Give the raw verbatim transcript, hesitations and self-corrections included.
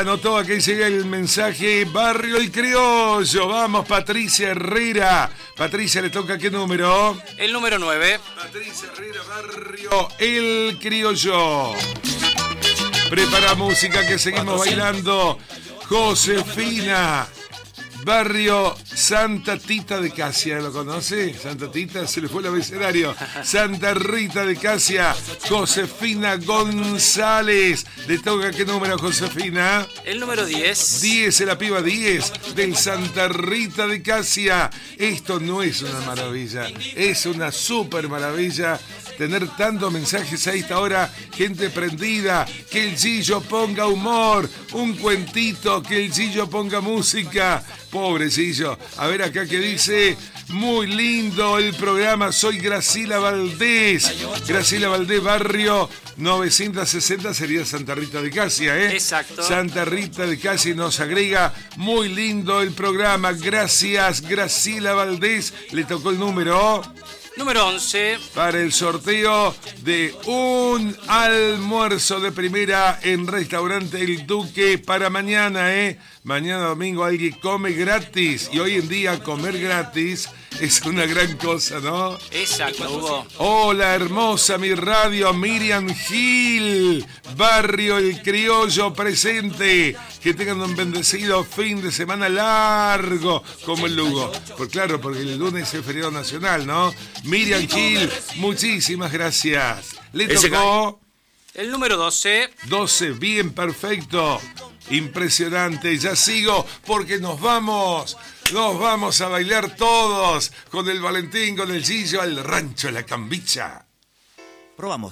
anotó, aquí llega el mensaje. Barrio El Criollo. Vamos, Patricia Herrera. Patricia, ¿le toca qué número? El número nueve. Patricia Herrera, Barrio El Criollo. Prepara música que seguimos bailando. Josefina. Barrio Santa Tita de Casia, ¿lo conoce? Santa Tita, se le fue el abecedario. Santa Rita de Casia, Josefina González. ¿Le toca qué número, Josefina? El número diez. diez, la piba diez, del Santa Rita de Casia. Esto no es una maravilla, es una súper maravilla. Tener tantos mensajes a esta hora, gente prendida, que el Gillo ponga humor, un cuentito, que el Gillo ponga música. Pobre Gillo. A ver acá que dice, muy lindo el programa, soy Graciela Valdés. Graciela Valdés, Barrio novecientos sesenta sería Santa Rita de Casia, ¿eh? Exacto. Santa Rita de Casia nos agrega, muy lindo el programa, gracias Graciela Valdés. Le tocó el número... Número once. Para el sorteo de un almuerzo de primera en Restaurante El Duque para mañana, ¿eh? Mañana domingo alguien come gratis. Y hoy en día comer gratis es una gran cosa, ¿no? Exacto, Hugo. Hola, hermosa mi radio, Miriam Gil. Barrio El Criollo presente. Que tengan un bendecido fin de semana largo como el Lugo. Pues claro, porque el lunes es feriado nacional, ¿no? Miriam Gil, muchísimas gracias. Le tocó... El número doce. doce, bien, perfecto. Impresionante, ya sigo porque nos vamos. Nos vamos a bailar todos con el Valentín, con el Gillo, al rancho La Cambicha. Probamos.